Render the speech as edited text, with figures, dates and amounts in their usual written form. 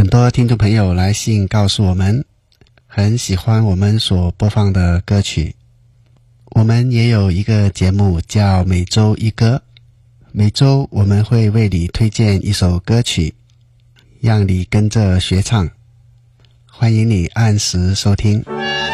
很多听众朋友来信告诉我们，很喜欢我们所播放的歌曲。我们也有一个节目叫每周一歌，每周我们会为你推荐一首歌曲，让你跟着学唱。欢迎你按时收听。